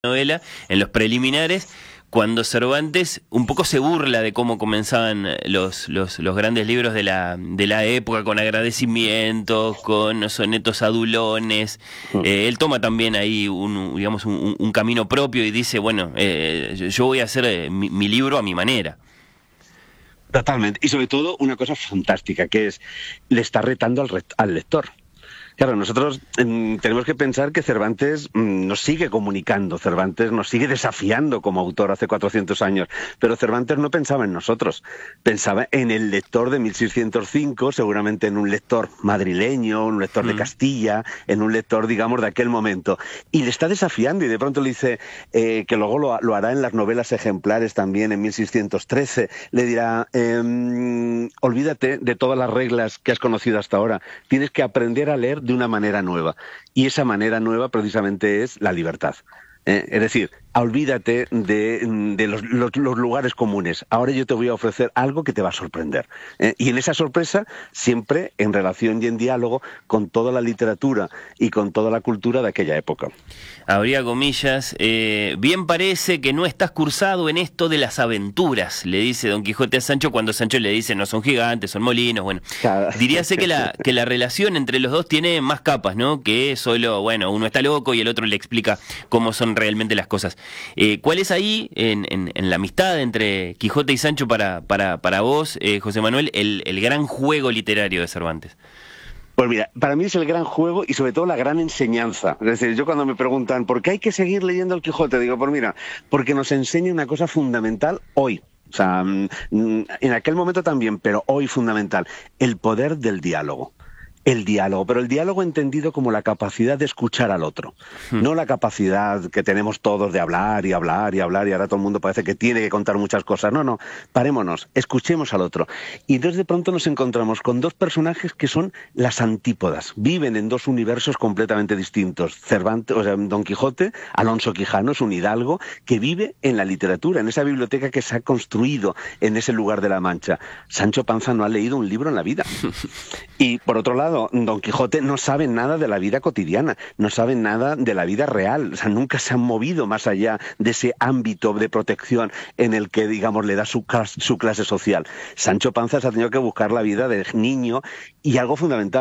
novela, en los preliminares, cuando Cervantes un poco se burla de cómo comenzaban los grandes libros de la época, con agradecimientos, con sonetos adulones. Él toma también ahí un camino propio y dice, bueno, yo voy a hacer mi libro a mi manera. Totalmente. Y sobre todo una cosa fantástica, que es, le está retando al lector. Claro, nosotros tenemos que pensar que Cervantes nos sigue comunicando, Cervantes nos sigue desafiando como autor hace 400 años, pero Cervantes no pensaba en nosotros, pensaba en el lector de 1605, seguramente en un lector madrileño, un lector de Castilla, en un lector, digamos, de aquel momento. Y le está desafiando y de pronto le dice, que luego lo hará en las novelas ejemplares también en 1613, le dirá, olvídate de todas las reglas que has conocido hasta ahora, tienes que aprender a leer de una manera nueva. Y esa manera nueva precisamente es la libertad. Es decir, olvídate de los lugares comunes. Ahora yo te voy a ofrecer algo que te va a sorprender. Y en esa sorpresa, siempre en relación y en diálogo con toda la literatura y con toda la cultura de aquella época. Habría comillas, bien parece que no estás cursado en esto de las aventuras, le dice Don Quijote a Sancho cuando Sancho le dice no son gigantes, son molinos. Bueno, diríase que la relación entre los dos tiene más capas, ¿no? Que solo, bueno, uno está loco y el otro le explica cómo son realmente las cosas. ¿Cuál es ahí, en la amistad entre Quijote y Sancho para vos, José Manuel, el gran juego literario de Cervantes? Pues mira, para mí es el gran juego y sobre todo la gran enseñanza. Es decir, yo cuando me preguntan ¿por qué hay que seguir leyendo el Quijote? Digo, pues mira, porque nos enseña una cosa fundamental hoy. O sea, en aquel momento también, pero hoy fundamental, el poder del diálogo. El diálogo, pero el diálogo entendido como la capacidad de escuchar al otro, no la capacidad que tenemos todos de hablar y hablar y hablar y ahora todo el mundo parece que tiene que contar muchas cosas. No, parémonos, escuchemos al otro. Y entonces de pronto nos encontramos con dos personajes que son las antípodas, viven en dos universos completamente distintos. Cervantes, o sea, Don Quijote, Alonso Quijano, es un hidalgo que vive en la literatura, en esa biblioteca que se ha construido en ese lugar de la Mancha. Sancho Panza no ha leído un libro en la vida. Y por otro lado, Don Quijote no sabe nada de la vida cotidiana, no sabe nada de la vida real, o sea, nunca se han movido más allá de ese ámbito de protección en el que, digamos, le da su clase social. Sancho Panza se ha tenido que buscar la vida de niño y algo fundamental.